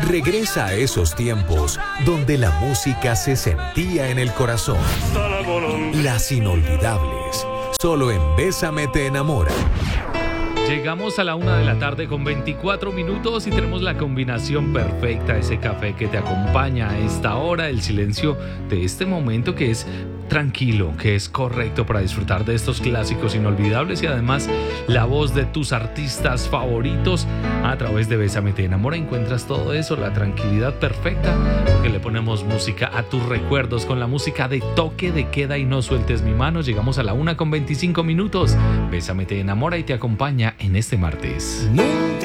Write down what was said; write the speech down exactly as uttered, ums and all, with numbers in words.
Regresa a esos tiempos donde la música se sentía en el corazón. Las inolvidables, solo en Bésame te enamora. Llegamos a la una de la tarde con veinticuatro minutos y tenemos la combinación perfecta, ese café que te acompaña a esta hora, el silencio de este momento que es tranquilo, que es correcto para disfrutar de estos clásicos inolvidables y además la voz de tus artistas favoritos. A través de Bésame te enamora encuentras todo eso, la tranquilidad perfecta, porque le ponemos música a tus recuerdos con la música de Toque de Queda y No Sueltes Mi Mano. Llegamos a la una con veinticinco minutos. Bésame te enamora y te acompaña en este martes. Nunca